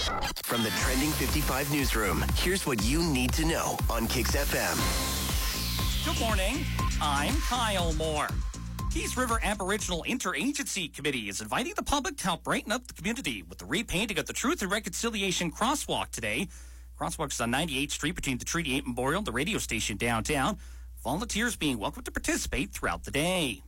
From the Trending 55 newsroom, here's what you need to know on Kicks FM. Good morning. I'm Kyle Moore. Keys River Aboriginal Interagency Committee is inviting the public to help brighten up the community with the repainting of the Truth and Reconciliation Crosswalk today. Crosswalk is on 98th Street between the Treaty 8 Memorial and the radio station downtown. Volunteers being welcome to participate throughout the day.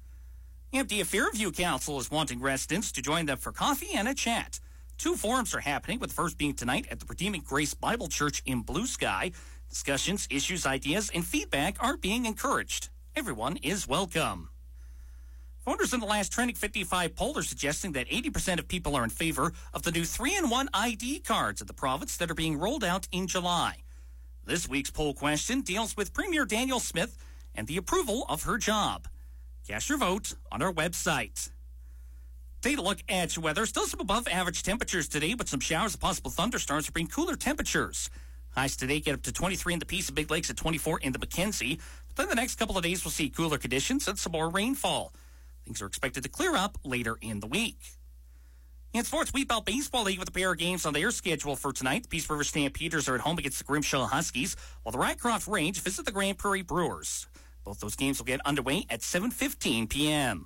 Amptey Fairview Council is wanting residents to join them for coffee and a chat. 2 forums are happening, with the first being tonight at the Redeeming Grace Bible Church in Blue Sky. Discussions, issues, ideas, and feedback are being encouraged. Everyone is welcome. Voters in the last Trending 55 poll are suggesting that 80% of people are in favor of the new 3-in-1 ID cards in the province that are being rolled out in July. This week's poll question deals with Premier Danielle Smith and the approval of her job. Cast your vote on our website. Take a look at your weather. Still some above average temperatures today, but some showers and possible thunderstorms bring cooler temperatures. Highs today get up to 23 in the Peace and Big Lakes and 24 in the Mackenzie. But then the next couple of days we'll see cooler conditions and some more rainfall. Things are expected to clear up later in the week. In sports, Wheatbelt Baseball League with a pair of games on their schedule for tonight. The Peace River Stampeders are at home against the Grimshaw Huskies, while the Rycroft Range visit the Grand Prairie Brewers. Both those games will get underway at 7:15 p.m.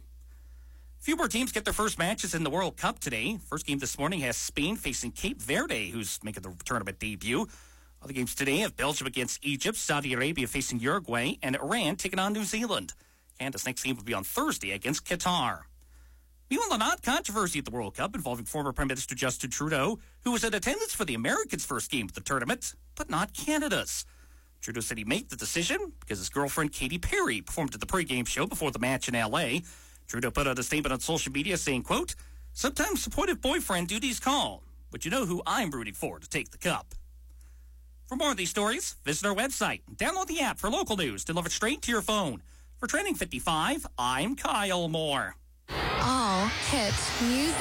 A few more teams get their first matches in the World Cup today. First game this morning has Spain facing Cape Verde, who's making the tournament debut. Other games today have Belgium against Egypt, Saudi Arabia facing Uruguay, and Iran taking on New Zealand. Canada's next game will be on Thursday against Qatar. Meanwhile, an odd controversy at the World Cup involving former Prime Minister Justin Trudeau, who was in attendance for the Americans' first game of the tournament, but not Canada's. Trudeau said he made the decision because his girlfriend Katy Perry performed at the pregame show before the match in L.A. Trudeau put out a statement on social media saying, quote, "Sometimes supportive boyfriend duties call, but you know who I'm rooting for to take the cup." For more of these stories, visit our website and download the app for local news delivered straight to your phone. For Trending 55, I'm Kyle Moore. All hit music.